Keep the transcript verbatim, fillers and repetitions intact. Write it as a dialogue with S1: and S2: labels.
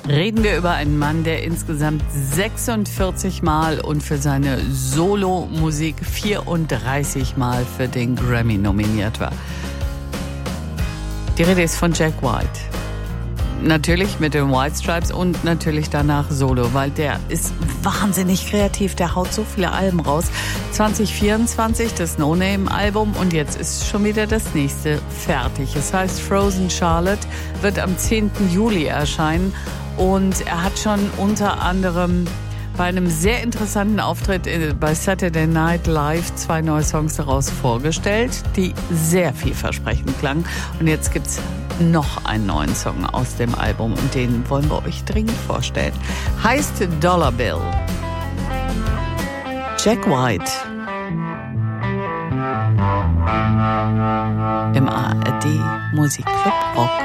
S1: reden wir über einen Mann, der insgesamt sechsundvierzig Mal und für seine Solo-Musik vierunddreißig Mal für den Grammy nominiert war. Die Rede ist von Jack White. Natürlich mit den White Stripes und natürlich danach Solo, weil der ist wahnsinnig kreativ, der haut so viele Alben raus. zwanzig vierundzwanzig das No-Name-Album und jetzt ist schon wieder das nächste fertig. Es heißt Frozen Charlotte, wird am zehnten Juli erscheinen und er hat schon unter anderem bei einem sehr interessanten Auftritt bei Saturday Night Live zwei neue Songs daraus vorgestellt, die sehr vielversprechend klangen. Und jetzt gibt's noch einen neuen Song aus dem Album und den wollen wir euch dringend vorstellen. Heißt Dollar Bill. Jack White. Im A R D Musikclub Rock.